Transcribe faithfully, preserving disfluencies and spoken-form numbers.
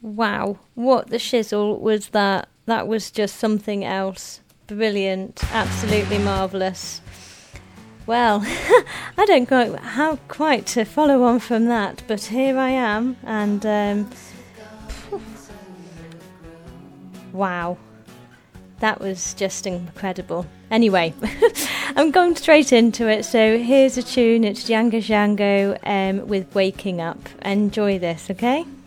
Wow, what the shizzle was that? That was just something else. Brilliant, absolutely marvellous. Well, I don't know how quite to follow on from that, but here I am, and um, wow, that was just incredible. Anyway, I'm going straight into it, so here's a tune. It's Django Django um, with Waking Up. Enjoy this, okay?